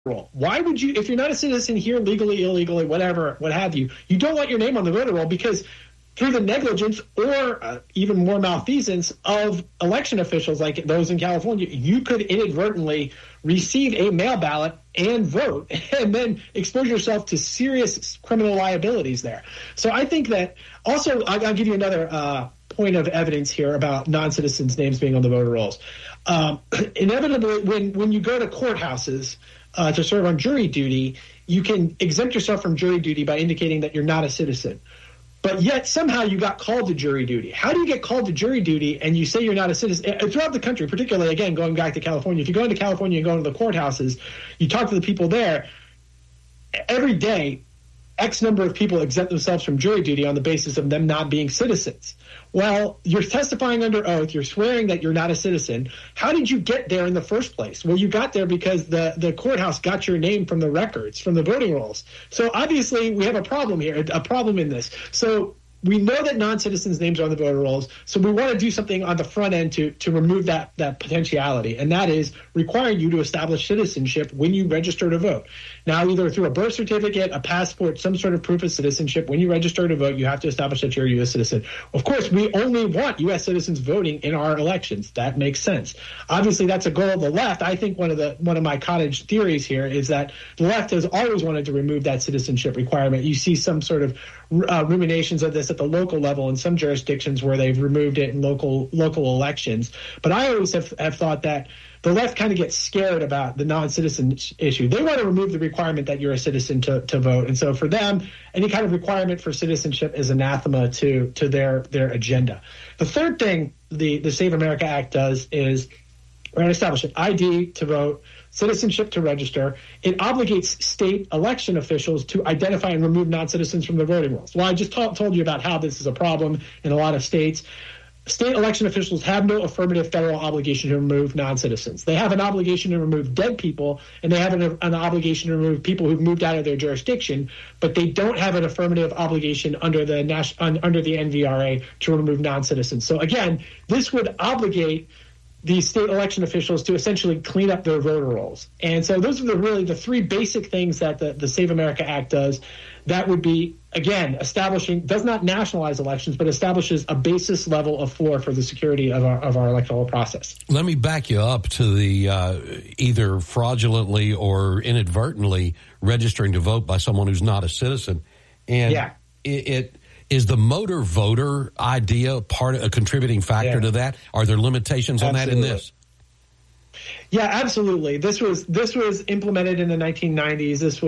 roll. Why would you, if you're not a citizen here legally, illegally, whatever, what have you, you don't want your name on the voter roll because through the negligence or even more malfeasance of election officials like those in California, you could inadvertently receive a mail ballot and vote and then expose yourself to serious criminal liabilities there. So I think that also, I'll give you another point of evidence here about non-citizens' names being on the voter rolls. Inevitably, when you go to courthouses to serve on jury duty, you can exempt yourself from jury duty by indicating that you're not a citizen. But yet somehow you got called to jury duty. How do you get called to jury duty and you say you're not a citizen? Throughout the country, particularly, again, going back to California, if you go into California and go into the courthouses, you talk to the people there, every day, X number of people exempt themselves from jury duty on the basis of them not being citizens. Well, you're testifying under oath. You're swearing that you're not a citizen. How did you get there in the first place? Well, you got there because the courthouse got your name from the records, from the voting rolls. So obviously we have a problem here, a problem in this. So we know that non-citizens' names are on the voter rolls, so we want to do something on the front end to remove that potentiality, and that is requiring you to establish citizenship when you register to vote. Now, either through a birth certificate, a passport, some sort of proof of citizenship, when you register to vote, you have to establish that you're a U.S. citizen. Of course, we only want U.S. citizens voting in our elections. That makes sense. Obviously, that's a goal of the left. I think one of my cottage theories here is that the left has always wanted to remove that citizenship requirement. You see some sort of ruminations of this at the local level in some jurisdictions where they've removed it in local elections. But I always have thought that the left kind of gets scared about the non-citizen issue. They want to remove the requirement that you're a citizen to vote. And so for them, any kind of requirement for citizenship is anathema to their agenda. The third thing the Save America Act does is we're going to establish an ID to vote, citizenship to register. It obligates state election officials to identify and remove non-citizens from the voting rolls. Well, I just told you about how this is a problem in a lot of states. State election officials have no affirmative federal obligation to remove non-citizens. They have an obligation to remove dead people, and they have an obligation to remove people who've moved out of their jurisdiction, but they don't have an affirmative obligation under the NVRA to remove non-citizens. So again, this would obligate the state election officials to essentially clean up their voter rolls. And so those are really the three basic things that the Save America Act does. That would be, again, does not nationalize elections, but establishes a basis level of floor for the security of our electoral process. Let me back you up to the either fraudulently or inadvertently registering to vote by someone who's not a citizen. And it is the motor voter idea a contributing factor to that? Are there limitations on that in this? Yeah, absolutely. This was implemented in the 1990s. This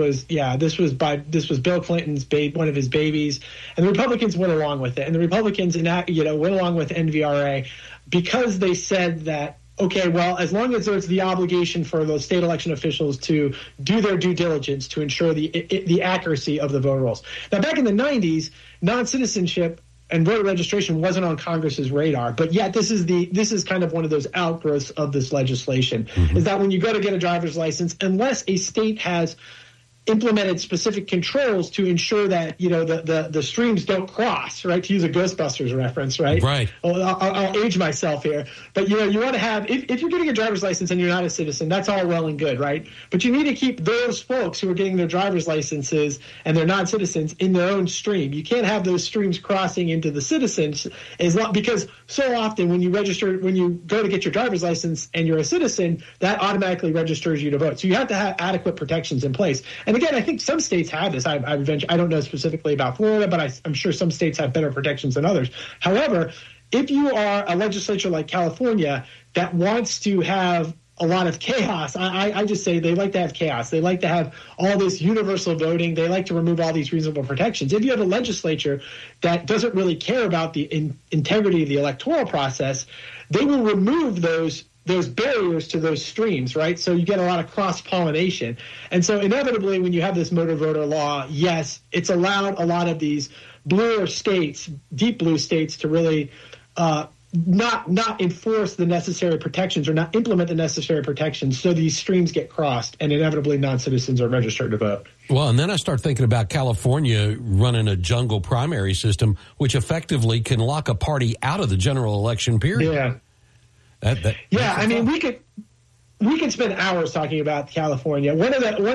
was Bill Clinton's one of his babies, and the Republicans went along with it. And the Republicans went along with NVRA because they said that, okay, well, as long as there's the obligation for those state election officials to do their due diligence to ensure the accuracy of the voter rolls. Now, back in the 90s, non-citizenship and voter registration wasn't on Congress's radar, but yet this is kind of one of those outgrowths of this legislation, is that when you go to get a driver's license, unless a state has implemented specific controls to ensure that, the streams don't cross, right? To use a Ghostbusters reference, right? Right. I'll age myself here. But, you want to have, if you're getting a driver's license and you're not a citizen, that's all well and good, right? But you need to keep those folks who are getting their driver's licenses and they're non-citizens in their own stream. You can't have those streams crossing into the citizens because so often when you go to get your driver's license and you're a citizen, that automatically registers you to vote. So you have to have adequate protections in place. And again, I think some states have this. I don't know specifically about Florida, but I'm sure some states have better protections than others. However, if you are a legislature like California that wants to have a lot of chaos, I just say they like to have chaos. They like to have all this universal voting. They like to remove all these reasonable protections. If you have a legislature that doesn't really care about the integrity of the electoral process, they will remove those barriers to those streams, right? So you get a lot of cross-pollination. And so inevitably, when you have this motor voter law, yes, it's allowed a lot of these bluer states, deep blue states, to really not enforce the necessary protections or not implement the necessary protections, so these streams get crossed and inevitably non-citizens are registered to vote. Well, and then I start thinking about California running a jungle primary system, which effectively can lock a party out of the general election period. Yeah. I mean, we can spend hours talking about California. One